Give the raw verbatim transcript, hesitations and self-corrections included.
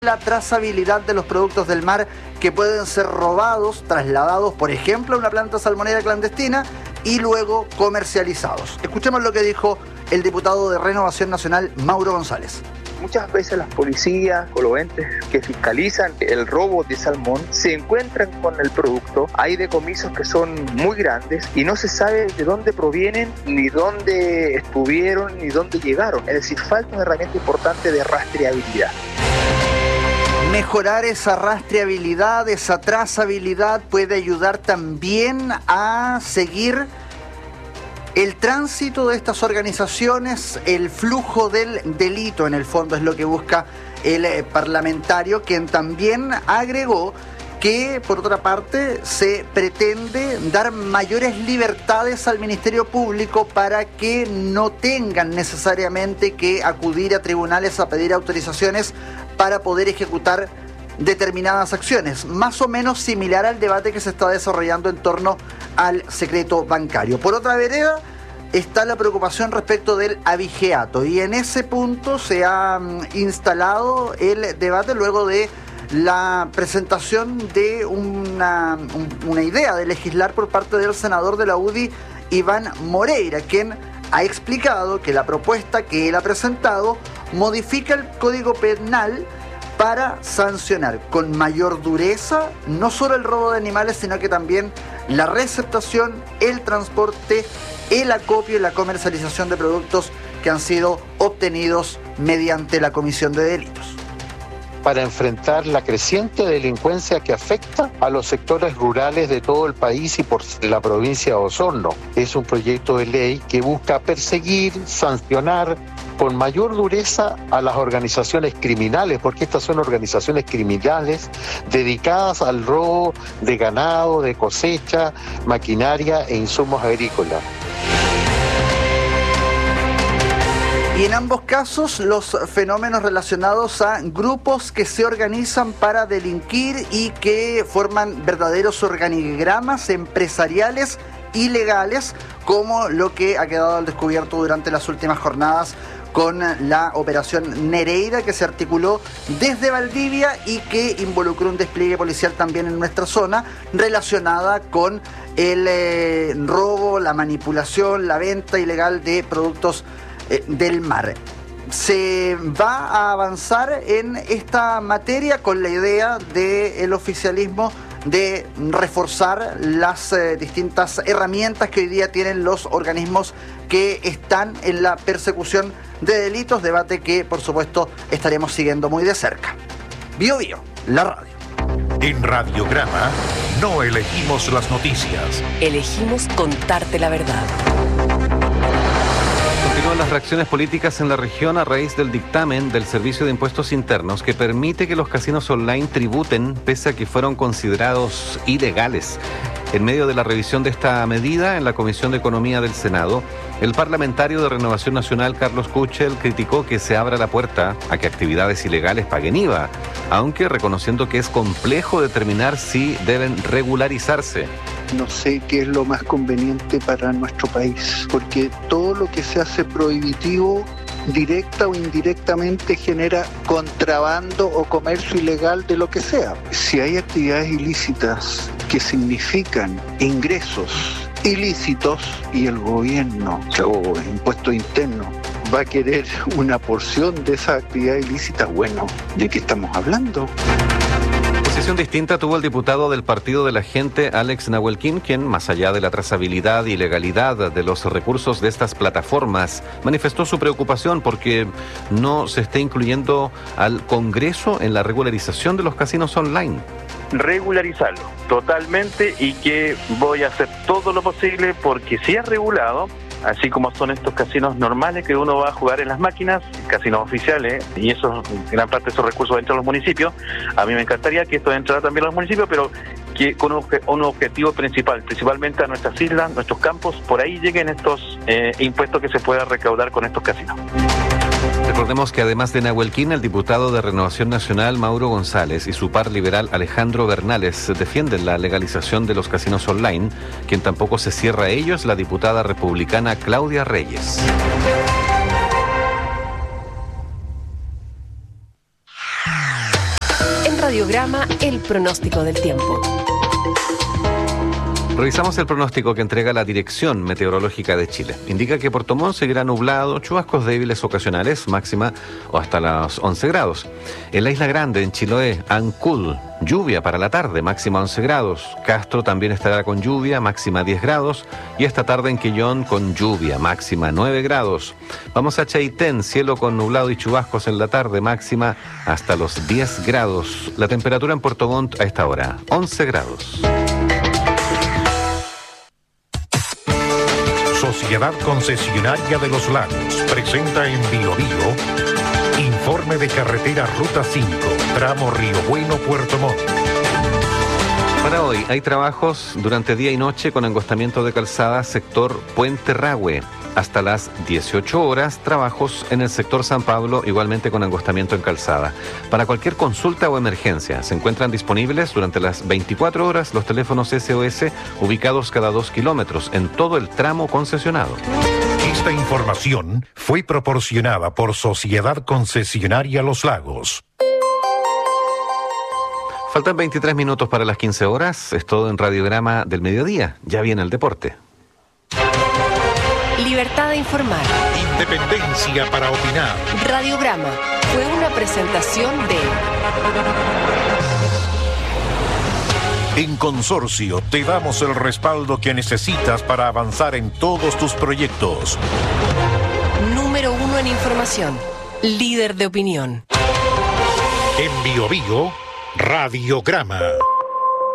la trazabilidad de los productos del mar que pueden ser robados, trasladados, por ejemplo, a una planta salmonera clandestina y luego comercializados. Escuchemos lo que dijo el diputado de Renovación Nacional, Mauro González. Muchas veces las policías o los entes que fiscalizan el robo de salmón se encuentran con el producto. Hay decomisos que son muy grandes y no se sabe de dónde provienen, ni dónde estuvieron, ni dónde llegaron. Es decir, falta una herramienta importante de rastreabilidad. Mejorar esa rastreabilidad, esa trazabilidad puede ayudar también a seguir el tránsito de estas organizaciones, el flujo del delito, en el fondo es lo que busca el eh, parlamentario, quien también agregó que, por otra parte, se pretende dar mayores libertades al Ministerio Público para que no tengan necesariamente que acudir a tribunales a pedir autorizaciones para poder ejecutar determinadas acciones, más o menos similar al debate que se está desarrollando en torno al secreto bancario. Por otra vereda está la preocupación respecto del abigeato, y en ese punto se ha instalado el debate luego de la presentación de una, una idea de legislar por parte del senador de la U D I, Iván Moreira, quien ha explicado que la propuesta que él ha presentado modifica el Código Penal para sancionar con mayor dureza no solo el robo de animales, sino que también la receptación, el transporte, el acopio y la comercialización de productos que han sido obtenidos mediante la comisión de delitos. Para enfrentar la creciente delincuencia que afecta a los sectores rurales de todo el país y por la provincia de Osorno. Es un proyecto de ley que busca perseguir, sancionar con mayor dureza a las organizaciones criminales, porque estas son organizaciones criminales dedicadas al robo de ganado, de cosecha, maquinaria e insumos agrícolas. Y en ambos casos, los fenómenos relacionados a grupos que se organizan para delinquir y que forman verdaderos organigramas empresariales ilegales, como lo que ha quedado al descubierto durante las últimas jornadas con la operación Nereida, que se articuló desde Valdivia y que involucró un despliegue policial también en nuestra zona, relacionada con el eh, robo, la manipulación, la venta ilegal de productos del mar. Se va a avanzar en esta materia con la idea del oficialismo de reforzar las eh, distintas herramientas que hoy día tienen los organismos que están en la persecución de delitos, debate que por supuesto estaremos siguiendo muy de cerca. Bio Bio, la radio. En Radiograma no elegimos las noticias, elegimos contarte la verdad. Continúan las reacciones políticas en la región a raíz del dictamen del Servicio de Impuestos Internos que permite que los casinos online tributen pese a que fueron considerados ilegales. En medio de la revisión de esta medida en la Comisión de Economía del Senado, el parlamentario de Renovación Nacional, Carlos Kuchel, criticó que se abra la puerta a que actividades ilegales paguen I V A, aunque reconociendo que es complejo determinar si deben regularizarse. No sé qué es lo más conveniente para nuestro país, porque todo lo que se hace prohibitivo, directa o indirectamente, genera contrabando o comercio ilegal de lo que sea. Si hay actividades ilícitas que significan ingresos ilícitos y el gobierno o el impuesto interno va a querer una porción de esa actividad ilícita, bueno, ¿de qué estamos hablando? Posición distinta tuvo el diputado del Partido de la Gente, Alex Nahuelquín, quien, más allá de la trazabilidad y legalidad de los recursos de estas plataformas, manifestó su preocupación porque no se está incluyendo al Congreso en la regularización de los casinos online. Regularizarlo totalmente, y que voy a hacer todo lo posible porque si es regulado, así como son estos casinos normales que uno va a jugar en las máquinas, casinos oficiales, y eso, gran parte de esos recursos entran a los municipios. A mí me encantaría que esto entrara también a los municipios, pero que con un, un objetivo principal, principalmente a nuestras islas, nuestros campos, por ahí lleguen estos eh, impuestos que se puedan recaudar con estos casinos. Recordemos que además de Nahuelquín, el diputado de Renovación Nacional, Mauro González, y su par liberal, Alejandro Bernales, defienden la legalización de los casinos online. Quien tampoco se cierra a ello es la diputada republicana Claudia Reyes. Radiograma, el pronóstico del tiempo. Revisamos el pronóstico que entrega la Dirección Meteorológica de Chile. Indica que Puerto Montt seguirá nublado, chubascos débiles ocasionales, máxima o hasta los once grados. En la Isla Grande, en Chiloé, Ancud, lluvia para la tarde, máxima once grados. Castro también estará con lluvia, máxima diez grados. Y esta tarde en Quillón con lluvia, máxima nueve grados. Vamos a Chaitén, cielo con nublado y chubascos en la tarde, máxima hasta los diez grados. La temperatura en Puerto Montt a esta hora, once grados. Sociedad Concesionaria de los Lagos presenta en Bio Bio informe de carretera Ruta cinco, tramo Río Bueno, Puerto Montt. Para hoy hay trabajos durante día y noche con angostamiento de calzada sector Puente Rahue. Hasta las dieciocho horas, trabajos en el sector San Pablo, igualmente con angostamiento en calzada. Para cualquier consulta o emergencia, se encuentran disponibles durante las veinticuatro horas los teléfonos S O S ubicados cada dos kilómetros en todo el tramo concesionado. Esta información fue proporcionada por Sociedad Concesionaria Los Lagos. Faltan veintitrés minutos para las quince horas. Es todo en Radiograma del Mediodía. Ya viene el deporte. Libertad de informar. Independencia para opinar. Radiograma fue una presentación de... En Consorcio te damos el respaldo que necesitas para avanzar en todos tus proyectos. Número uno en información. Líder de opinión. En Bio Bio, Radiograma.